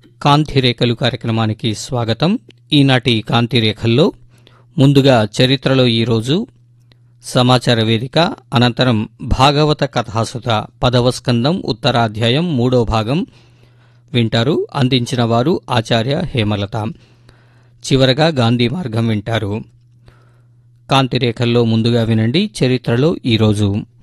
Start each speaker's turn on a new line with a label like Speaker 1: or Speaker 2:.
Speaker 1: కాంతిరేఖలు కార్యక్రమానికి స్వాగతం. ఈనాటి కాంతిరేఖల్లో ముందుగా చరిత్రలో ఈరోజు, సమాచార వేదిక, అనంతరం భాగవత కథాసుధ 10వ స్కందం ఉత్తరాధ్యాయం 3వ భాగం వింటారు. అందించిన వారు ఆచార్య హేమలత. చివరగా గాంధీ మార్గం వింటారు. కాంతిరేఖల్లో ముందుగా వినండి చరిత్రలో ఈరోజు.